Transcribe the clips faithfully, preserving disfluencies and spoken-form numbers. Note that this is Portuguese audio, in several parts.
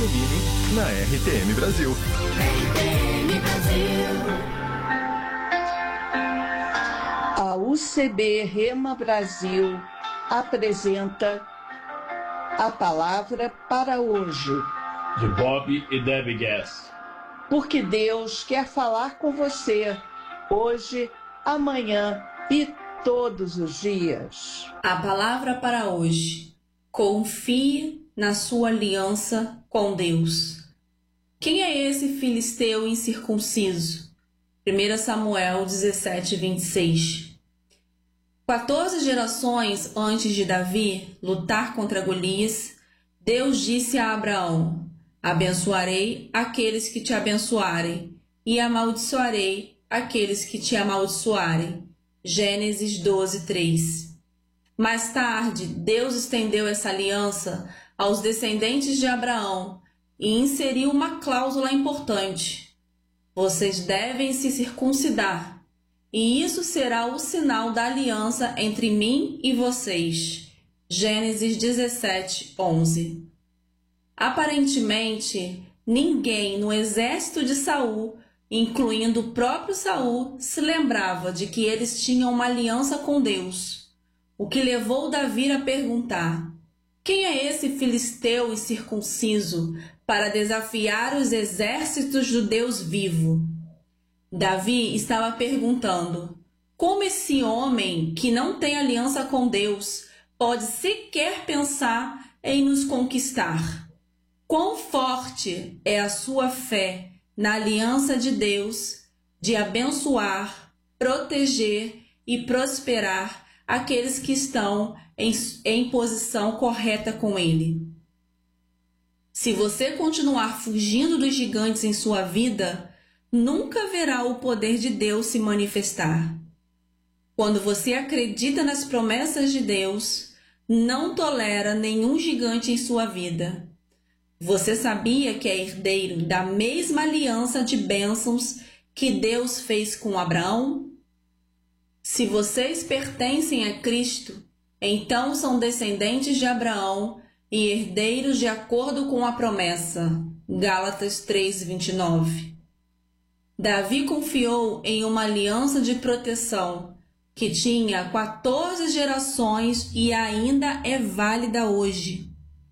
Ilumine na R T M Brasil. R T M Brasil. A U C B Rema Brasil apresenta a palavra para hoje. De Bob e Debbie Gass. Porque Deus quer falar com você hoje, amanhã e todos os dias. A palavra para hoje: confie na sua aliança com Deus. Quem é esse filisteu incircunciso? primeiro Samuel dezessete, vinte e seis. quatorze gerações antes de Davi lutar contra Golias, Deus disse a Abraão: abençoarei aqueles que te abençoarem e amaldiçoarei aqueles que te amaldiçoarem. Gênesis doze, três. Mais tarde, Deus estendeu essa aliança aos descendentes de Abraão e inseriu uma cláusula importante: vocês devem se circuncidar, e isso será o sinal da aliança entre mim e vocês. Gênesis dezessete, onze. Aparentemente, ninguém no exército de Saul, incluindo o próprio Saul, se lembrava de que eles tinham uma aliança com Deus, o que levou Davi a perguntar: quem é esse filisteu incircunciso para desafiar os exércitos do Deus vivo? Davi estava perguntando: como esse homem que não tem aliança com Deus pode sequer pensar em nos conquistar? Quão forte é a sua fé na aliança de Deus de abençoar, proteger e prosperar aqueles que estão em, em posição correta com Ele? Se você continuar fugindo dos gigantes em sua vida, nunca verá o poder de Deus se manifestar. Quando você acredita nas promessas de Deus, não tolera nenhum gigante em sua vida. Você sabia que é herdeiro da mesma aliança de bênçãos que Deus fez com Abraão? Se vocês pertencem a Cristo, então são descendentes de Abraão e herdeiros de acordo com a promessa. Gálatas três, vinte e nove. Davi confiou em uma aliança de proteção que tinha quatorze gerações e ainda é válida hoje.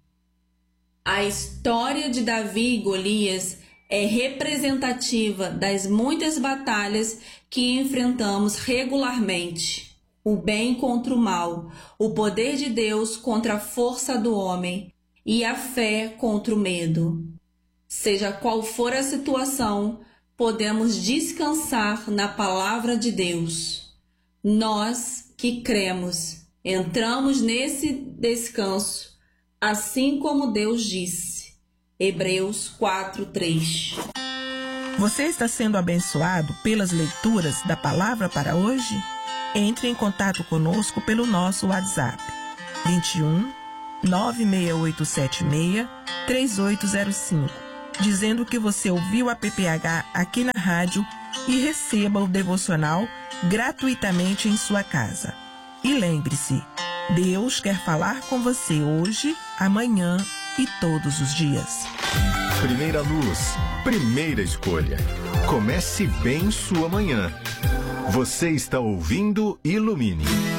A história de Davi e Golias é representativa das muitas batalhas que enfrentamos regularmente. O bem contra o mal, o poder de Deus contra a força do homem e a fé contra o medo. Seja qual for a situação, podemos descansar na palavra de Deus. Nós que cremos, entramos nesse descanso, assim como Deus disse. Hebreus quatro, três. Você está sendo abençoado pelas leituras da palavra para hoje? Entre em contato conosco pelo nosso WhatsApp vinte e um, nove seis oito sete seis, três oito zero cinco, dizendo que você ouviu a P P H aqui na rádio e receba o devocional gratuitamente em sua casa. E lembre-se, Deus quer falar com você hoje, amanhã e todos os dias. Primeira luz, primeira escolha. Comece bem sua manhã. Você está ouvindo Ilumine.